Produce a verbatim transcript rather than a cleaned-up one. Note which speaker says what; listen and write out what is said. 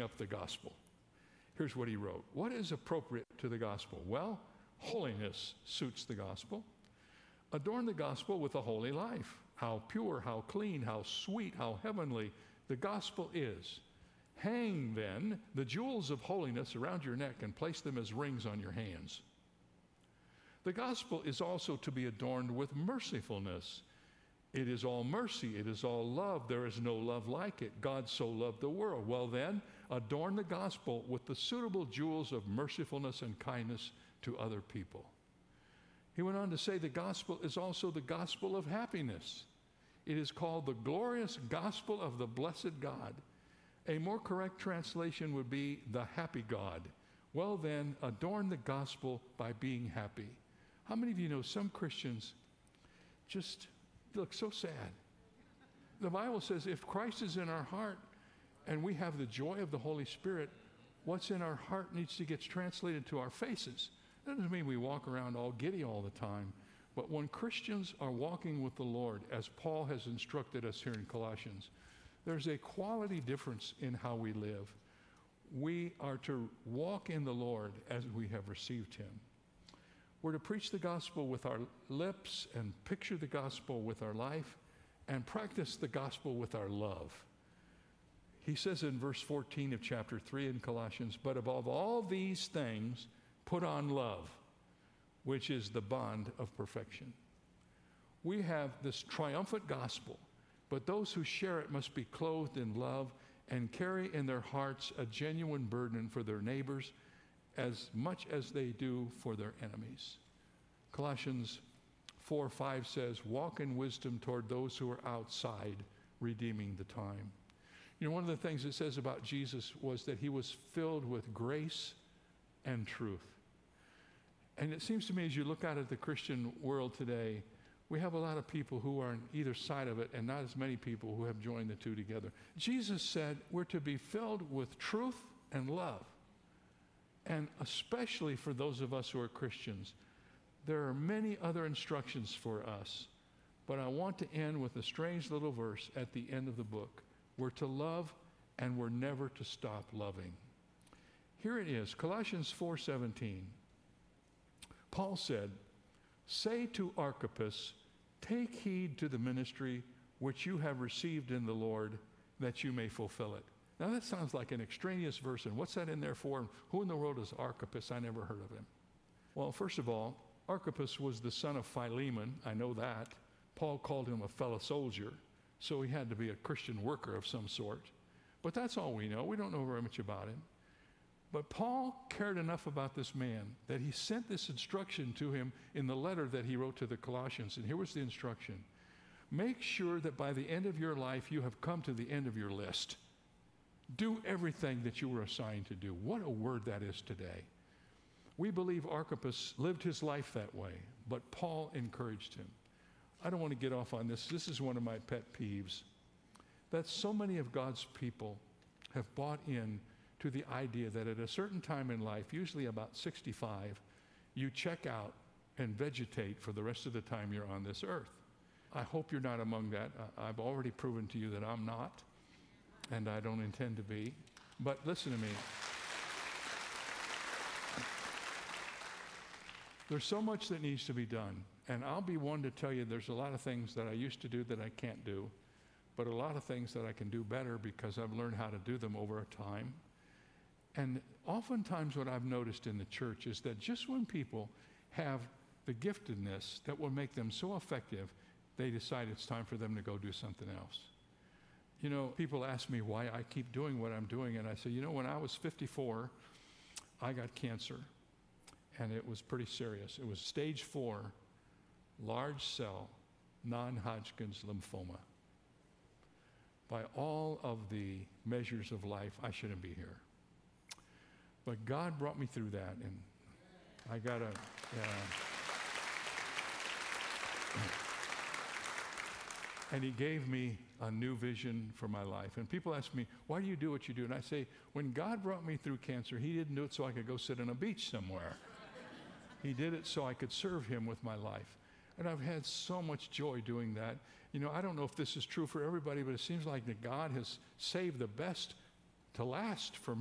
Speaker 1: up the gospel. Here's what he wrote. What is appropriate to the gospel? Well, holiness suits the gospel. Adorn the gospel with a holy life. How pure, how clean, how sweet, how heavenly the gospel is. Hang, then, the jewels of holiness around your neck and place them as rings on your hands. The gospel is also to be adorned with mercifulness. It is all mercy. It is all love. There is no love like it. God so loved the world. Well then, adorn the gospel with the suitable jewels of mercifulness and kindness to other people. He went on to say the gospel is also the gospel of happiness. It is called the glorious gospel of the blessed God. A more correct translation would be the happy God. Well then, adorn the gospel by being happy. How many of you know some Christians just look so sad? The Bible says if Christ is in our heart and we have the joy of the Holy Spirit, what's in our heart needs to get translated to our faces. That doesn't mean we walk around all giddy all the time. But when Christians are walking with the Lord, as Paul has instructed us here in Colossians, there's a quality difference in how we live. We are to walk in the Lord as we have received him. We're to preach the gospel with our lips and picture the gospel with our life and practice the gospel with our love. He says in verse fourteen of chapter three in Colossians, but above all these things, put on love, which is the bond of perfection. We have this triumphant gospel, but those who share it must be clothed in love and carry in their hearts a genuine burden for their neighbors as much as they do for their enemies. Colossians four five says, walk in wisdom toward those who are outside, redeeming the time. You know, one of the things it says about Jesus was that he was filled with grace and truth. And it seems to me as you look out at the Christian world today, we have a lot of people who are on either side of it and not as many people who have joined the two together. Jesus said we're to be filled with truth and love. And especially for those of us who are Christians, there are many other instructions for us. But I want to end with a strange little verse at the end of the book. We're to love and we're never to stop loving. Here it is, Colossians four seventeen. Paul said, say to Archippus, take heed to the ministry which you have received in the Lord, that you may fulfill it. Now that sounds like an extraneous verse, and what's that in there for? Who in the world is Archippus? I never heard of him. Well, first of all, Archippus was the son of Philemon. I know that. Paul called him a fellow soldier, so he had to be a Christian worker of some sort. But that's all we know. We don't know very much about him. But Paul cared enough about this man that he sent this instruction to him in the letter that he wrote to the Colossians. And here was the instruction. Make sure that by the end of your life, you have come to the end of your list. Do everything that you were assigned to do. What a word that is today. We believe Archippus lived his life that way, but Paul encouraged him. I don't want to get off on this. This is one of my pet peeves. That so many of God's people have bought in to the idea that at a certain time in life, usually about sixty-five, you check out and vegetate for the rest of the time you're on this earth. I hope you're not among that. I've already proven to you that I'm not, and I don't intend to be. But listen to me. There's so much that needs to be done, and I'll be one to tell you there's a lot of things that I used to do that I can't do, but a lot of things that I can do better because I've learned how to do them over a time. And oftentimes what I've noticed in the church is that just when people have the giftedness that will make them so effective, they decide it's time for them to go do something else. You know, people ask me why I keep doing what I'm doing, and I say, you know, when I was fifty-four, I got cancer, and it was pretty serious. It was stage four, large cell, non-Hodgkin's lymphoma. By all of the measures of life, I shouldn't be here. But God brought me through that, and I got to, uh, and he gave me a new vision for my life. And people ask me, why do you do what you do? And I say, when God brought me through cancer, he didn't do it so I could go sit on a beach somewhere. He did it so I could serve him with my life. And I've had so much joy doing that. You know, I don't know if this is true for everybody, but it seems like that God has saved the best to last for me.